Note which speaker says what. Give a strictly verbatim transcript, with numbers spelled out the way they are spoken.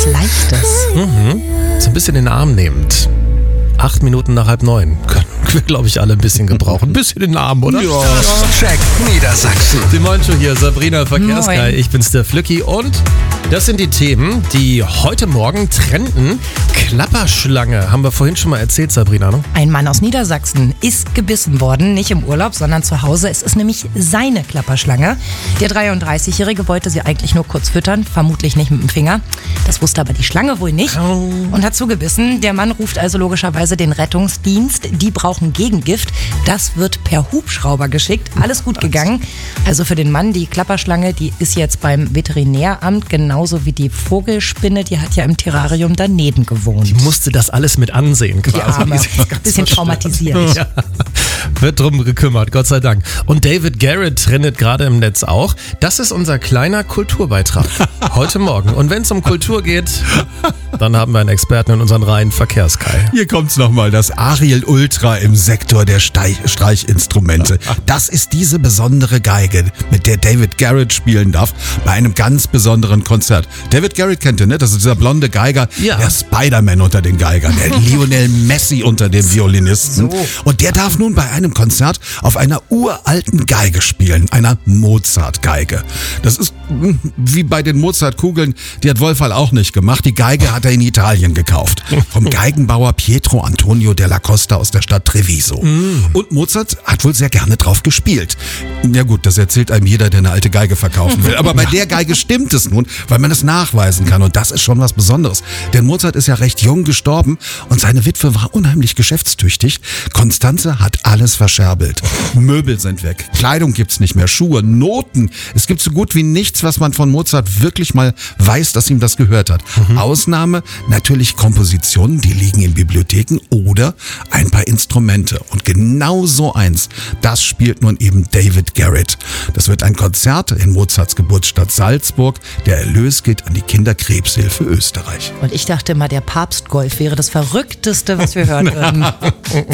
Speaker 1: Leichtes.
Speaker 2: Mhm. So ein bisschen in den Arm nehmend. Acht Minuten nach halb neun. Können wir, glaube ich, alle ein bisschen gebrauchen. Ein bisschen in den Arm, oder?
Speaker 3: Ja. Check Niedersachsen.
Speaker 2: Die Moncho hier, Sabrina Verkehrsguy. Ich bin's, der Flücki. Und das sind die Themen, die heute Morgen trenden. Klapperschlange, haben wir vorhin schon mal erzählt, Sabrina, ne?
Speaker 1: Ein Mann aus Niedersachsen ist gebissen worden, nicht im Urlaub, sondern zu Hause. Es ist nämlich seine Klapperschlange. Der dreiunddreißigjährige wollte sie eigentlich nur kurz füttern, vermutlich nicht mit dem Finger. Das wusste aber die Schlange wohl nicht und hat zugebissen. Der Mann ruft also logischerweise den Rettungsdienst. Die brauchen Gegengift. Das wird per Hubschrauber geschickt. Alles gut gegangen. Also für den Mann, die Klapperschlange, die ist jetzt beim Veterinäramt, genauso wie die Vogelspinne, die hat ja im Terrarium daneben gewohnt.
Speaker 2: Die musste das alles mit ansehen quasi.
Speaker 1: Die Arme, bisschen traumatisiert.
Speaker 2: Ja. Wird drum gekümmert, Gott sei Dank. Und David Garrett trendet gerade im Netz auch. Das ist unser kleiner Kulturbeitrag heute Morgen. Und wenn es um Kultur geht, dann haben wir einen Experten in unseren Reihen, Verkehrsguy.
Speaker 3: Hier kommt's nochmal, das Ariel Ultra im Sektor der Steich- Streichinstrumente. Das ist diese besondere Geige, mit der David Garrett spielen darf, bei einem ganz besonderen Konzert. David Garrett kennt ihr, ne? Das ist dieser blonde Geiger,
Speaker 2: Ja.
Speaker 3: der Spider-Man unter den Geigern, der Lionel Messi unter den Violinisten.
Speaker 2: So.
Speaker 3: Und der darf nun bei einem Konzert auf einer uralten Geige spielen, einer Mozart-Geige. Das ist hm, wie bei den Mozart-Kugeln, die hat Wolfall auch nicht gemacht. Die Geige hat er in Italien gekauft. Vom Geigenbauer Pietro Antonio della Costa aus der Stadt Treviso.
Speaker 2: Mm.
Speaker 3: Und Mozart hat wohl sehr gerne drauf gespielt. Ja gut, das erzählt einem jeder, der eine alte Geige verkaufen will. Aber bei der Geige stimmt es nun, weil man es nachweisen kann. Und das ist schon was Besonderes. Denn Mozart ist ja recht jung gestorben und seine Witwe war unheimlich geschäftstüchtig. Constanze hat alles verscherbelt. Möbel sind weg, Kleidung gibt's nicht mehr, Schuhe, Noten. Es gibt so gut wie nichts, was man von Mozart wirklich mal weiß, dass ihm das gehört hat. Mhm. Ausnahme natürlich Kompositionen, die liegen in Bibliotheken oder ein paar Instrumente. Und genau so eins, das spielt nun eben David Garrett. Das wird ein Konzert in Mozarts Geburtsstadt Salzburg. Der Erlös geht an die Kinderkrebshilfe Österreich.
Speaker 1: Und ich dachte immer, der Papstgolf wäre das Verrückteste, was wir hören würden.